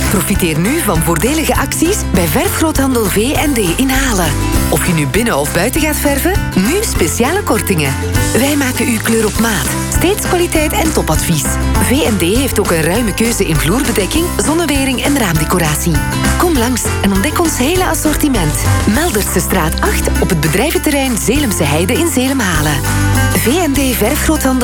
Profiteer nu van voordelige acties bij verfgroothandel V&D in Halen. Of je nu binnen of buiten gaat verven, nu speciale kortingen. Wij maken uw kleur op maat. Steeds kwaliteit en topadvies. V&D heeft ook een ruime keuze in vloerbedekking, zonnewering en raamdecoratie. Kom langs en ontdek ons hele assortiment. Meldersestraat 8 op het bedrijventerrein Zeelemse Heide in Zeelam-Halen. V&D Verfgroothandel